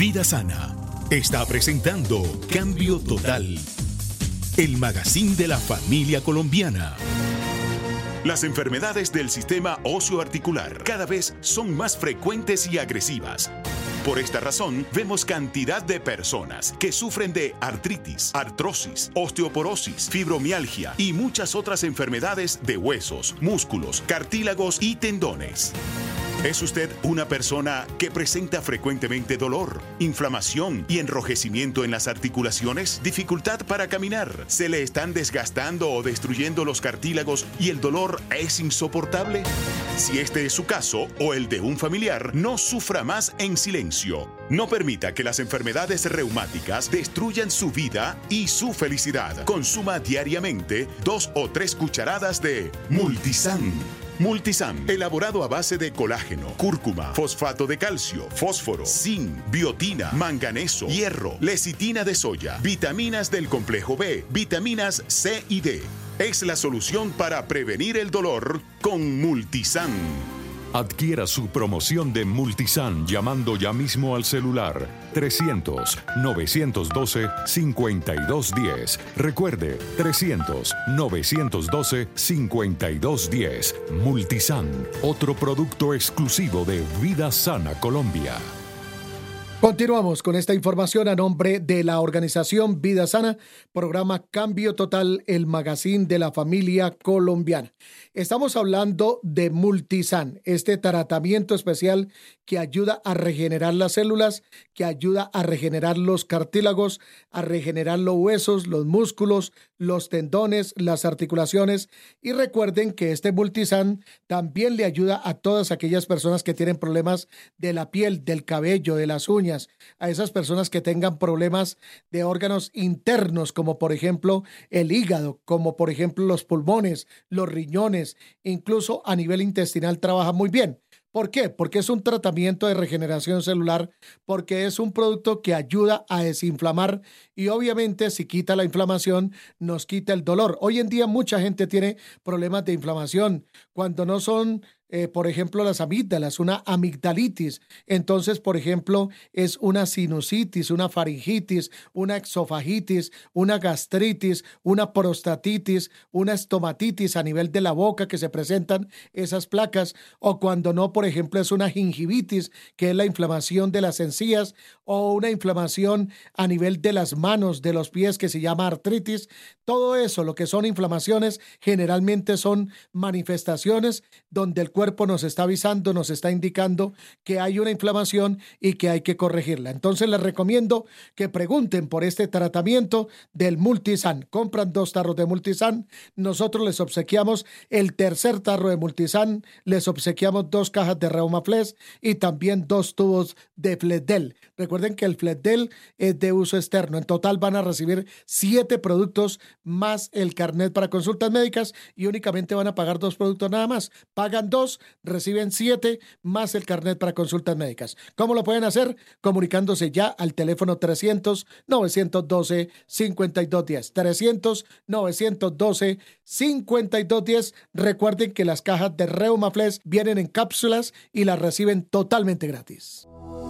Vida Sana está presentando Cambio Total, el magazine de la familia colombiana. Las enfermedades del sistema óseo-articular cada vez son más frecuentes y agresivas. Por esta razón, vemos cantidad de personas que sufren de artritis, artrosis, osteoporosis, fibromialgia y muchas otras enfermedades de huesos, músculos, cartílagos y tendones. ¿Es usted una persona que presenta frecuentemente dolor, inflamación y enrojecimiento en las articulaciones? ¿Dificultad para caminar? ¿Se le están desgastando o destruyendo los cartílagos y el dolor es insoportable? Si este es su caso o el de un familiar, no sufra más en silencio. No permita que las enfermedades reumáticas destruyan su vida y su felicidad. Consuma diariamente 2 o 3 cucharadas de Multisan. Multisan, elaborado a base de colágeno, cúrcuma, fosfato de calcio, fósforo, zinc, biotina, manganeso, hierro, lecitina de soya, vitaminas del complejo B, vitaminas C y D. Es la solución para prevenir el dolor con Multisan. Adquiera su promoción de Multisan llamando ya mismo al celular 300-912-5210. Recuerde, 300-912-5210. Multisan, otro producto exclusivo de Vida Sana Colombia. Continuamos con esta información a nombre de la organización Vida Sana, programa Cambio Total, el magazine de la familia colombiana. Estamos hablando de Multisan, este tratamiento especial que ayuda a regenerar las células, que ayuda a regenerar los cartílagos, a regenerar los huesos, los músculos, los tendones, las articulaciones. Y recuerden que este Multisan también le ayuda a todas aquellas personas que tienen problemas de la piel, del cabello, de las uñas, a esas personas que tengan problemas de órganos internos, como por ejemplo el hígado, como por ejemplo los pulmones, los riñones, incluso a nivel intestinal trabaja muy bien. ¿Por qué? Porque es un tratamiento de regeneración celular, porque es un producto que ayuda a desinflamar y obviamente si quita la inflamación, nos quita el dolor. Hoy en día mucha gente tiene problemas de inflamación cuando no son por ejemplo, las amígdalas, una amigdalitis. Entonces, por ejemplo, es una sinusitis, una faringitis, una exofagitis, una gastritis, una prostatitis, una estomatitis a nivel de la boca que se presentan esas placas, o cuando no, por ejemplo, es una gingivitis, que es la inflamación de las encías, o una inflamación a nivel de las manos, de los pies, que se llama artritis. Todo eso, lo que son inflamaciones, generalmente son manifestaciones donde el cuerpo nos está avisando, nos está indicando que hay una inflamación y que hay que corregirla. Entonces les recomiendo que pregunten por este tratamiento del Multisan. Compran 2 tarros de Multisan, nosotros les obsequiamos el tercer tarro de Multisan, les obsequiamos 2 cajas de Reumaflex y también 2 tubos de Fletdel. Recuerden que el Fletdel es de uso externo. En total van a recibir 7 productos más el carnet para consultas médicas y únicamente van a pagar 2 productos nada más. Pagan 2, reciben 7 más el carnet para consultas médicas. ¿Cómo lo pueden hacer? Comunicándose ya al teléfono 300-912-5210. 300-912-5210. Recuerden que las cajas de Reumaflex vienen en cápsulas y las reciben totalmente gratis.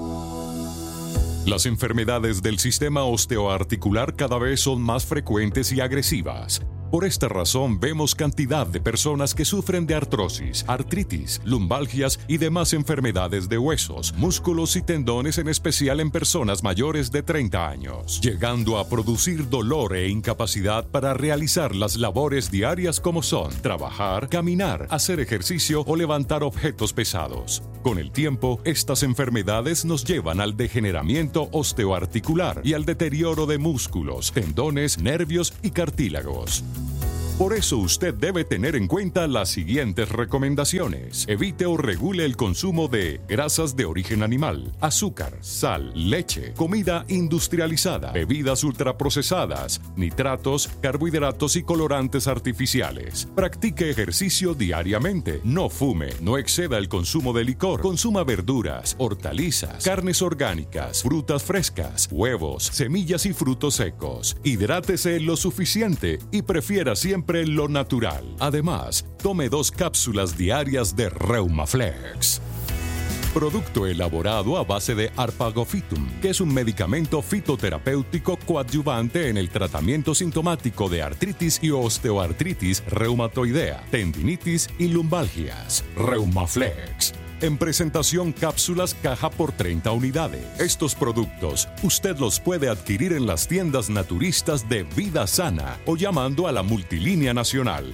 Las enfermedades del sistema osteoarticular cada vez son más frecuentes y agresivas. Por esta razón vemos cantidad de personas que sufren de artrosis, artritis, lumbalgias y demás enfermedades de huesos, músculos y tendones, en especial en personas mayores de 30 años, llegando a producir dolor e incapacidad para realizar las labores diarias como son trabajar, caminar, hacer ejercicio o levantar objetos pesados. Con el tiempo, estas enfermedades nos llevan al degeneramiento osteoarticular y al deterioro de músculos, tendones, nervios y cartílagos. Por eso usted debe tener en cuenta las siguientes recomendaciones. Evite o regule el consumo de grasas de origen animal, azúcar, sal, leche, comida industrializada, bebidas ultraprocesadas, nitratos, carbohidratos y colorantes artificiales. Practique ejercicio diariamente. No fume, no exceda el consumo de licor. Consuma verduras, hortalizas, carnes orgánicas, frutas frescas, huevos, semillas y frutos secos. Hidrátese lo suficiente y prefiera siempre lo natural. Además, tome 2 cápsulas diarias de Reumaflex. producto elaborado a base de Arpagofitum, que es un medicamento fitoterapéutico coadyuvante en el tratamiento sintomático de artritis y osteoartritis reumatoidea, tendinitis y lumbalgias. Reumaflex. En presentación cápsulas caja por 30 unidades. Estos productos usted los puede adquirir en las tiendas naturistas de Vida Sana o llamando a la multilínea nacional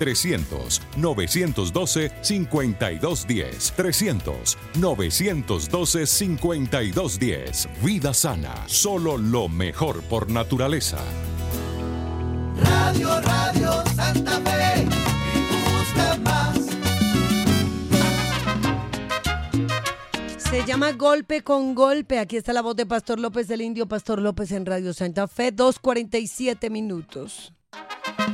300-912-5210. 300-912-5210. Vida Sana. Solo lo mejor por naturaleza. Radio Santa Fe, y busca más. Se llama Golpe con Golpe. Aquí está la voz de Pastor López, el indio Pastor López en Radio Santa Fe, 2:47 minutos.